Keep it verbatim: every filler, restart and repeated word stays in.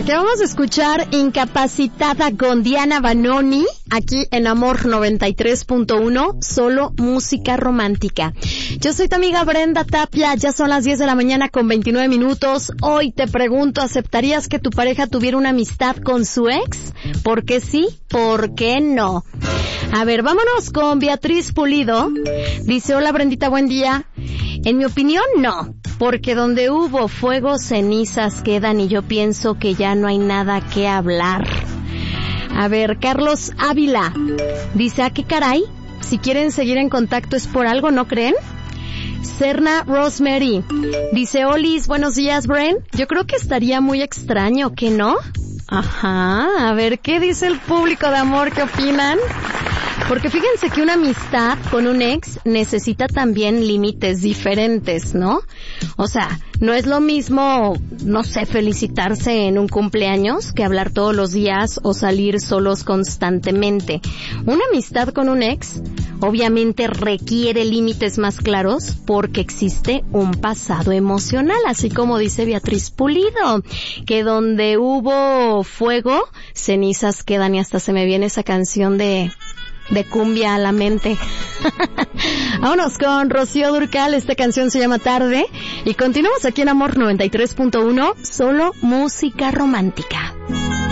Acabamos de escuchar Incapacitada con Diana Vanoni, aquí en Amor noventa y tres punto uno, solo música romántica. Yo soy tu amiga Brenda Tapia, ya son las diez de la mañana con veintinueve minutos. Hoy te pregunto, ¿aceptarías que tu pareja tuviera una amistad con su ex? ¿Por qué sí? ¿Por qué no? A ver, vámonos con Beatriz Pulido. Dice, hola Brendita, buen día. En mi opinión, no. Porque donde hubo fuego, cenizas quedan y yo pienso que ya no hay nada que hablar. A ver, Carlos Ávila dice, ¿a qué caray? Si quieren seguir en contacto es por algo, ¿no creen? Serna Rosemary dice, Olis, buenos días, Bren. Yo creo que estaría muy extraño, ¿qué no? Ajá, a ver, ¿qué dice el público de Amor? ¿Qué opinan? Porque fíjense que una amistad con un ex necesita también límites diferentes, ¿no? O sea, no es lo mismo, no sé, felicitarse en un cumpleaños que hablar todos los días o salir solos constantemente. Una amistad con un ex obviamente requiere límites más claros porque existe un pasado emocional, así como dice Beatriz Pulido, que donde hubo fuego, cenizas quedan, y hasta se me viene esa canción de... de cumbia a la mente. Vámonos con Rocío Dúrcal, esta canción se llama Tarde, y continuamos aquí en Amor noventa y tres punto uno, solo música romántica.